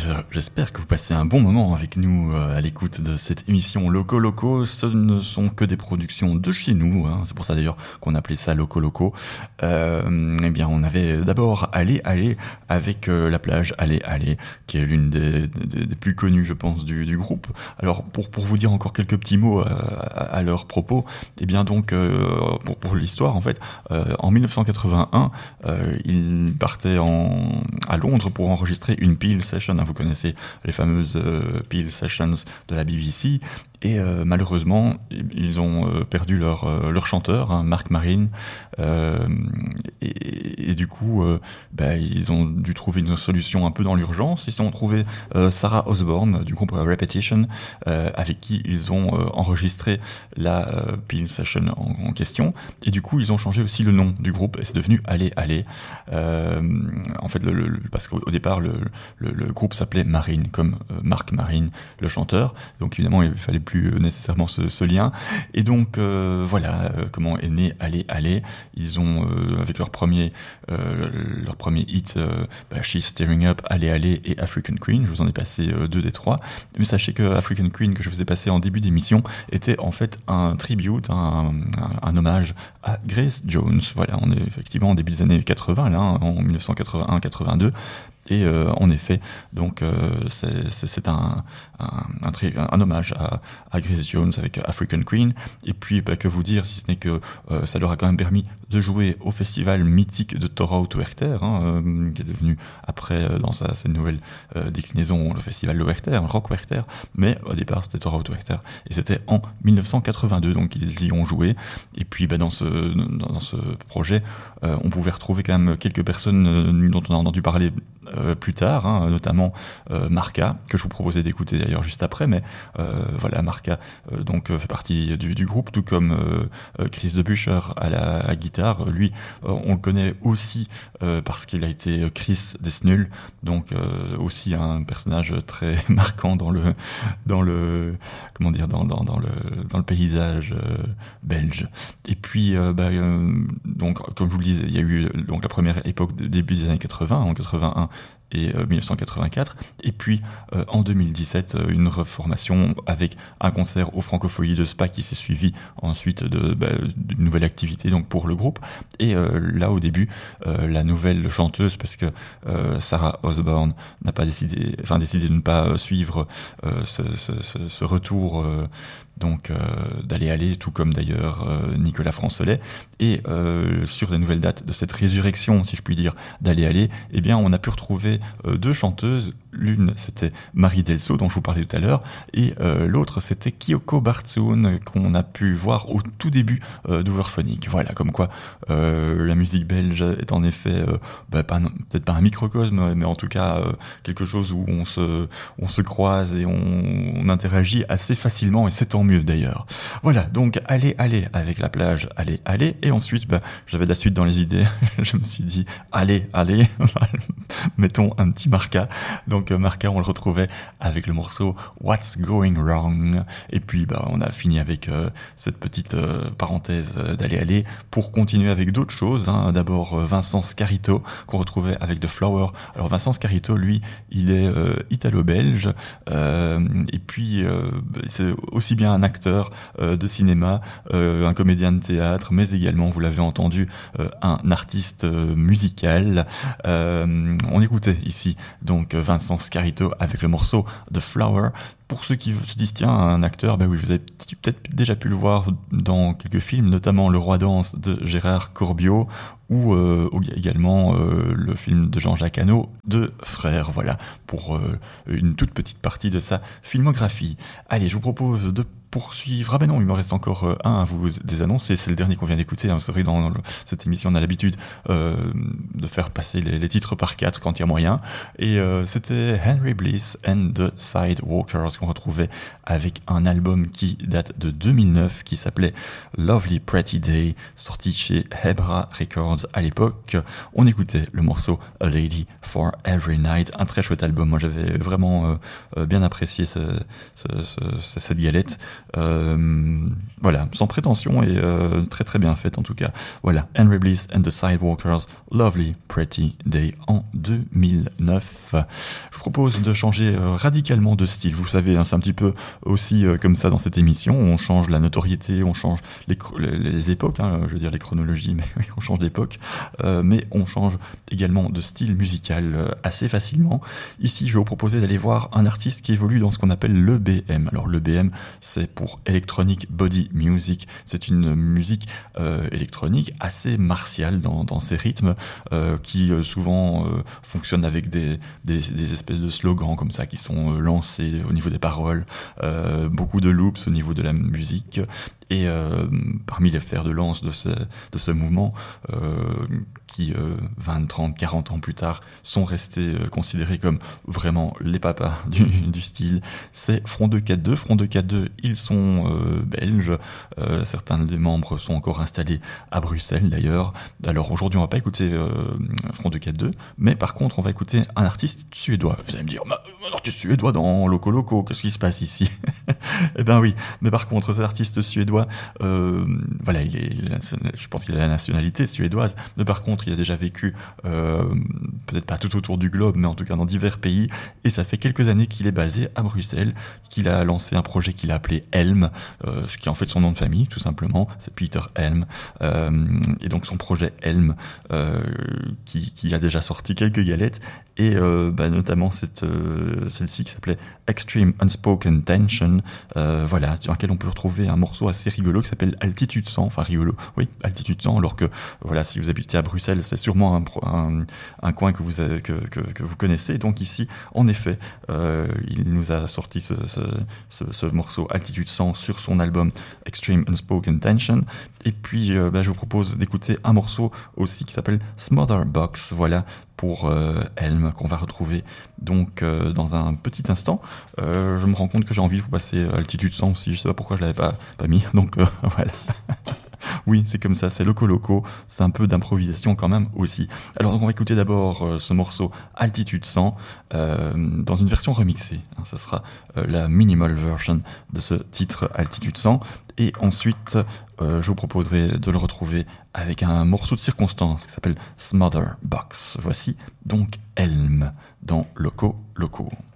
j'espère que vous passez un bon moment avec nous à l'écoute de cette émission Loco Loco. Ce ne sont que des productions de chez nous, hein. C'est pour ça d'ailleurs qu'on appelait ça Loco Loco. Eh bien, on avait d'abord Allez Allez avec la plage Allez Allez, qui est l'une des plus connues, je pense, du groupe. Alors, pour vous dire encore quelques petits mots à leur propos, eh bien donc pour l'histoire en fait, en 1981, ils partaient à Londres pour enregistrer une Peel Session. Vous connaissez les fameuses Peel Sessions de la BBC. Et malheureusement, ils ont perdu leur chanteur, hein, Mark Marin, et du coup, ils ont dû trouver une solution un peu dans l'urgence. Ils ont trouvé Sarah Osborne du groupe Repetition, avec qui ils ont enregistré la Peel Session en question. Et du coup, ils ont changé aussi le nom du groupe et c'est devenu Allez Allez. En fait, parce qu'au départ, le groupe s'appelait Marin, comme Mark Marin, le chanteur. Donc évidemment, il fallait plus nécessairement ce lien. Et donc voilà comment est né Allez Allez. Ils ont avec leur premier hit, She's Tearing Up, Allez Allez et African Queen. Je vous en ai passé 2 des 3. Mais sachez que African Queen, que je vous ai passé en début d'émission, était en fait un tribute, un hommage à Grace Jones. Voilà, on est effectivement en début des années 80 là, hein, en 1981-82. Et en effet, donc c'est un hommage à Grace Jones avec African Queen. Et puis que vous dire, si ce n'est que ça leur a quand même permis de jouer au festival mythique de Thorough Werchter, qui est devenu après dans sa nouvelle déclinaison le festival de Werchter, Rock Werchter. Mais au départ c'était Thorough Werchter et c'était en 1982, donc ils y ont joué. Et puis dans ce projet, on pouvait retrouver quand même quelques personnes dont on a entendu parler plus tard, hein, notamment Marca, que je vous proposais d'écouter d'ailleurs juste après, mais voilà, Marca donc fait partie du groupe, tout comme Chris Debuscher à la guitare. Lui, on le connaît aussi parce qu'il a été Chris Desnull, donc aussi un personnage très marquant dans le comment dire, dans le paysage belge. Et puis donc comme je vous le disais, il y a eu donc la première époque début des années 80, en 81 et 1984, et puis en 2017 une reformation avec un concert au Francophonie de Spa qui s'est suivi ensuite d'une nouvelle activité donc pour le groupe. Et là au début la nouvelle chanteuse, parce que Sarah Osborne n'a pas décidé de ne pas suivre ce retour donc d'Aller Aller, tout comme d'ailleurs Nicolas Francelet. Et sur les nouvelles dates de cette résurrection, si je puis dire, d'Aller Aller, eh bien on a pu retrouver 2 chanteuses. L'une c'était Marie Delso dont je vous parlais tout à l'heure, et l'autre c'était Kyoko Bartsoun qu'on a pu voir au tout début d'Overphonic. Voilà, comme quoi la musique belge est en effet peut-être pas un microcosme, mais en tout cas quelque chose où on se croise et on interagit assez facilement, et c'est tant mieux d'ailleurs. Voilà, donc Allez Allez avec la plage Allez Allez, et ensuite j'avais de la suite dans les idées. Je me suis dit Allez Allez mettons un petit Marca. Donc Marca, on le retrouvait avec le morceau What's Going Wrong, et puis on a fini avec cette petite parenthèse d'Aller Aller pour continuer avec d'autres choses, hein. D'abord Vincent Scarito qu'on retrouvait avec The Flower. Alors Vincent Scarito, lui, il est italo-belge, et puis c'est aussi bien un acteur de cinéma, un comédien de théâtre, mais également, vous l'avez entendu, un artiste musical. On écoutait ici donc Vincent Scarito avec le morceau The Flower. Pour ceux qui se disent tiens, un acteur, oui, vous avez peut-être déjà pu le voir dans quelques films, notamment Le Roi Danse de Gérard Corbiot, ou également le film de Jean-Jacques Hano de Frères. Voilà pour une toute petite partie de sa filmographie. Allez, je vous propose de poursuivre. Ah ben non, il me reste encore un à vous désannoncer, c'est le dernier qu'on vient d'écouter, hein. C'est vrai, dans cette émission on a l'habitude de faire passer les titres par 4 quand il y a moyen, et c'était Henry Bliss and the Sidewalkers Waters qu'on retrouvait avec un album qui date de 2009 qui s'appelait Lovely Pretty Day, sorti chez Hebra Records à l'époque. On écoutait le morceau A Lady for Every Night, un très chouette album. Moi j'avais vraiment bien apprécié cette galette. Voilà, sans prétention et très très bien faite en tout cas. Voilà, Henry Bliss and the Sidewalkers, Lovely Pretty Day en 2009. Je vous propose de changer radicalement de style. Vous savez, hein, c'est un petit peu aussi comme ça dans cette émission. On change la notoriété, on change les époques, hein, je veux dire les chronologies, mais oui, on change d'époque. Mais on change également de style musical assez facilement. Ici, je vais vous proposer d'aller voir un artiste qui évolue dans ce qu'on appelle l'EBM. Alors l'EBM, c'est pour Electronic Body Music. C'est une musique électronique assez martiale dans ses rythmes, qui souvent fonctionne avec des espèces de slogans comme ça qui sont lancés au niveau des paroles, beaucoup de loops au niveau de la musique. Et parmi les fers de lance de ce mouvement, qui 20, 30, 40 ans plus tard sont restés considérés comme vraiment les papas du style, c'est Front 242. Front 242, ils sont belges, certains des membres sont encore installés à Bruxelles d'ailleurs. Alors aujourd'hui on va pas écouter Front 242, mais par contre on va écouter un artiste suédois. Vous allez me dire, un artiste suédois dans Loco Loco, qu'est-ce qui se passe ici? Eh ben oui, mais par contre cet artiste suédois, voilà, je pense qu'il a la nationalité suédoise, mais par contre il a déjà vécu peut-être pas tout autour du globe, mais en tout cas dans divers pays, et ça fait quelques années qu'il est basé à Bruxelles, qu'il a lancé un projet qu'il a appelé Helm, ce qui est en fait son nom de famille tout simplement, c'est Peter Helm, et donc son projet Helm qui a déjà sorti quelques galettes, et notamment celle-ci qui s'appelait Extreme Unspoken Tension, voilà, sur laquelle on peut retrouver un morceau assez rigolo qui s'appelle Altitude 100, enfin rigolo, oui, Altitude 100, alors que voilà, si vous habitez à Bruxelles, c'est sûrement un coin que vous connaissez. Donc ici, en effet, il nous a sorti ce morceau Altitude 100 sur son album Extreme Unspoken Tension. Et puis, je vous propose d'écouter un morceau aussi qui s'appelle Smother Box, voilà, pour Helm, qu'on va retrouver donc dans un petit instant. Je me rends compte que j'ai envie de vous passer Altitude 100 aussi, je sais pas pourquoi je l'avais pas mis, donc voilà. Oui, c'est comme ça, c'est Loco Loco, c'est un peu d'improvisation quand même aussi. Alors donc on va écouter d'abord ce morceau Altitude 100 dans une version remixée, hein, ça sera la minimal version de ce titre Altitude 100, et ensuite je vous proposerai de le retrouver avec un morceau de circonstance qui s'appelle Smother Box. Voici donc Helm dans Loco Loco.